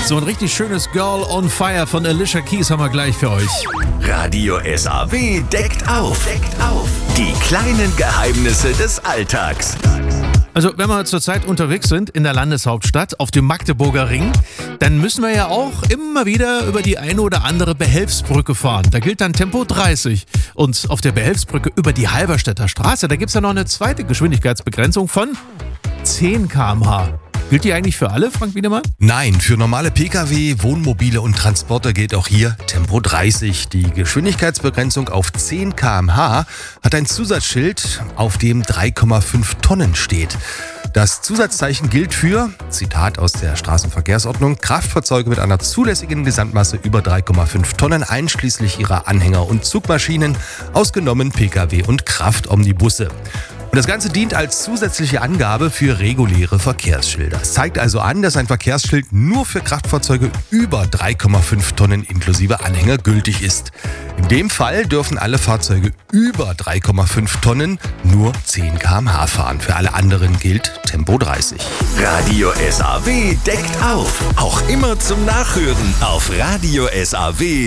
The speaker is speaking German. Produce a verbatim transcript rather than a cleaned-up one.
So ein richtig schönes Girl on Fire von Alicia Keys haben wir gleich für euch. Radio S A W deckt auf. Deckt auf. Die kleinen Geheimnisse des Alltags. Also wenn wir zurzeit unterwegs sind in der Landeshauptstadt auf dem Magdeburger Ring, dann müssen wir ja auch immer wieder über die eine oder andere Behelfsbrücke fahren. Da gilt dann Tempo dreißig. Und auf der Behelfsbrücke über die Halberstädter Straße, da gibt es ja noch eine zweite Geschwindigkeitsbegrenzung von zehn Kilometer pro Stunde. Gilt die eigentlich für alle, Frank Wiedemann? Nein, für normale Pkw, Wohnmobile und Transporter gilt auch hier Tempo dreißig. Die Geschwindigkeitsbegrenzung auf zehn Kilometer pro Stunde hat ein Zusatzschild, auf dem drei Komma fünf Tonnen steht. Das Zusatzzeichen gilt für, Zitat aus der Straßenverkehrsordnung, Kraftfahrzeuge mit einer zulässigen Gesamtmasse über drei Komma fünf Tonnen, einschließlich ihrer Anhänger und Zugmaschinen, ausgenommen Pkw und Kraftomnibusse. Und das Ganze dient als zusätzliche Angabe für reguläre Verkehrsschilder. Es zeigt also an, dass ein Verkehrsschild nur für Kraftfahrzeuge über drei Komma fünf Tonnen inklusive Anhänger gültig ist. In dem Fall dürfen alle Fahrzeuge über drei Komma fünf Tonnen nur zehn Kilometer pro Stunde fahren. Für alle anderen gilt Tempo dreißig. Radio S A W deckt auf. Auch immer zum Nachhören auf radio S A W.